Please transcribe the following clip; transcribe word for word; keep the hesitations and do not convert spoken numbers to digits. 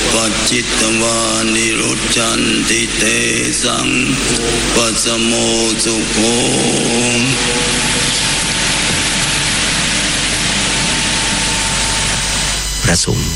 ปัจจิตวานิรุจจันติเตสังปัสโมสุโขพระสงฆ์